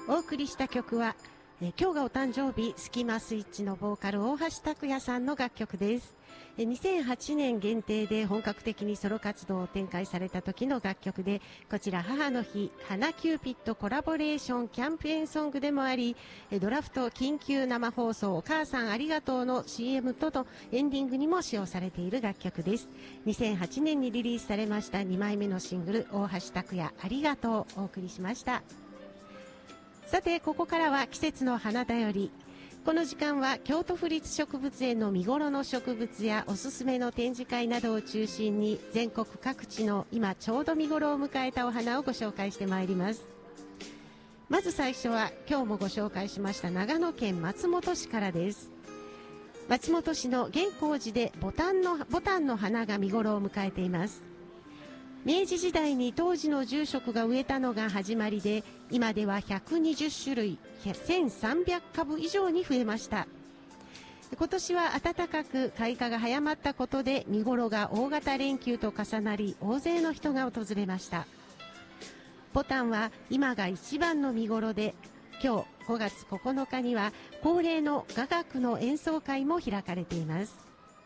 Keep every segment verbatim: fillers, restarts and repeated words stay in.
お送りした曲は、え今日がお誕生日スキマスイッチのボーカル大橋拓也さんの楽曲です。えにせんはちねん限定で本格的にソロ活動を展開された時の楽曲で、こちら母の日花キューピッドコラボレーションキャンペーンソングでもあり、えドラフト緊急生放送お母さんありがとうの シーエム とのエンディングにも使用されている楽曲です。にせんはちねんにリリースされましたにまいめのシングル大橋拓也ありがとうをお送りしました。さて、ここからは季節の花だより。この時間は京都府立植物園の見頃の植物やおすすめの展示会などを中心に全国各地の今ちょうど見頃を迎えたお花をご紹介してまいります。まず最初は今日もご紹介しました長野県松本市からです。松本市の玄光寺でボタンの、ボタンの花が見頃を迎えています。明治時代に当時の住職が植えたのが始まりで、今ではひゃくにじゅっしゅるいせんさんびゃくかぶ以上に増えました。今年は暖かく開花が早まったことで見頃が大型連休と重なり、大勢の人が訪れました。ボタンは今が一番の見頃で、今日ごがつここのかには恒例の雅楽の演奏会も開かれています。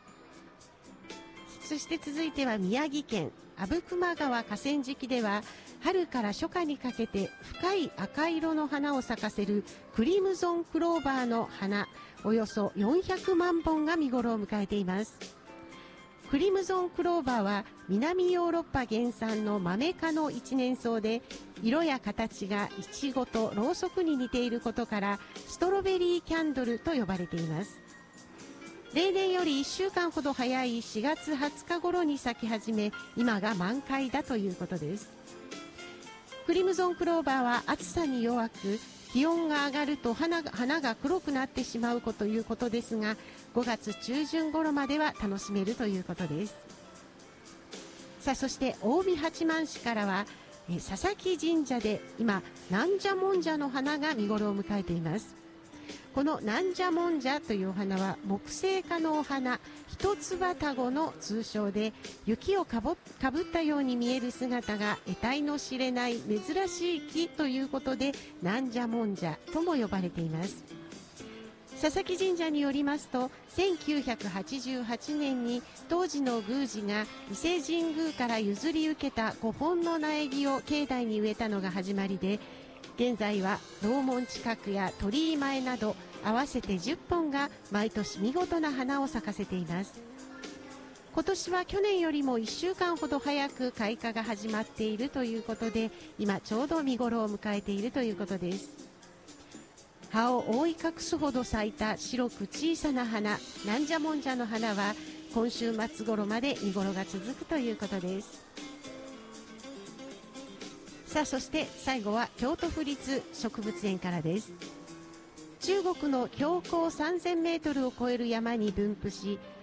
そして続いては宮城県阿武隈川河川敷では、春から初夏にかけて深い赤色の花を咲かせるクリムゾンクローバーの花およそよんひゃくまんぼんが見頃を迎えています。クリムゾンクローバーは南ヨーロッパ原産のマメ科の一年草で、色や形がイチゴとろうそくに似ていることからストロベリーキャンドルと呼ばれています。例年よりいっしゅうかんほど早いしがつはつか頃に咲き始め、今が満開だということです。クリムゾンクローバーは暑さに弱く、気温が上がると花が、花が黒くなってしまうということですが、ごがつちゅうじゅん頃までは楽しめるということです。さあ、そして近江八幡市からはえ佐々木神社で今なんじゃもんじゃの花が見頃を迎えています。このなんじゃもんじゃというお花は木製科のお花、一つ葉タゴの通称で、雪をかぶったように見える姿が得体の知れない珍しい木ということで、なんじゃもんじゃとも呼ばれています。佐々木神社によりますと、せんきゅうひゃくはちじゅうはちねんに当時の宮司が伊勢神宮から譲り受けたごほんの苗木を境内に植えたのが始まりで、現在は楼門近くや鳥居前など合わせてじゅっぽんが毎年見事な花を咲かせています。今年は去年よりもいっしゅうかんほど早く開花が始まっているということで、今ちょうど見頃を迎えているということです。葉を覆い隠すほど咲いた白く小さな花、なんじゃもんじゃの花は今週末頃まで見頃が続くということです。さあ、そして最後は京都府立植物園からです。中国の標高さんぜんメートルを超える山に分布し、